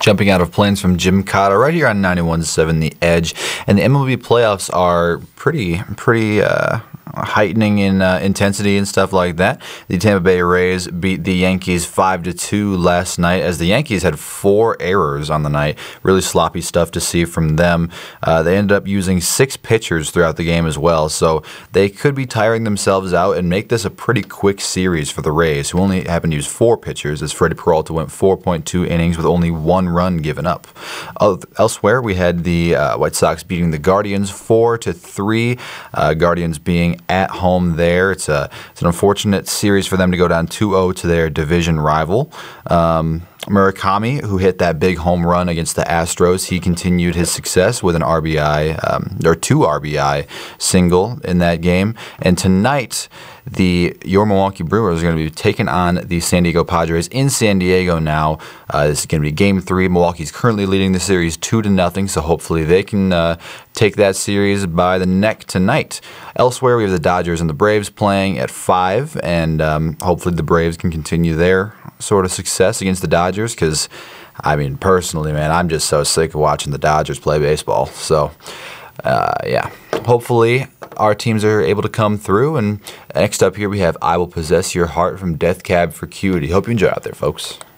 Jumping out of planes from Jim Cotta right here on 91.7 The Edge. And the MLB playoffs are pretty heightening in intensity and stuff like that. The Tampa Bay Rays beat the Yankees 5-2 last night as the Yankees had 4 errors on the night. Really sloppy stuff to see from them. They ended up using 6 pitchers throughout the game as well, so they could be tiring themselves out and make this a pretty quick series for the Rays, who only happened to use 4 pitchers as Freddie Peralta went 4.2 innings with only 1 run given up. Elsewhere, we had the White Sox beating the Guardians 4-3. Guardians being at home there. It's an unfortunate series for them to go down 2-0 to their division rival. Murakami, who hit that big home run against the Astros, he continued his success with an RBI, or 2 RBI single in that game. And tonight, your Milwaukee Brewers are going to be taking on the San Diego Padres in San Diego now. This is going to be Game 3. Milwaukee's currently leading the series 2-0, so hopefully they can take that series by the neck tonight. Elsewhere, we have the Dodgers and the Braves playing at 5, and hopefully the Braves can continue their sort of success against the Dodgers, because, I mean, personally, man, I'm just so sick of watching the Dodgers play baseball. So, yeah, hopefully our teams are able to come through. And next up here we have I Will Possess Your Heart from Death Cab for Cutie. Hope you enjoy out there, folks.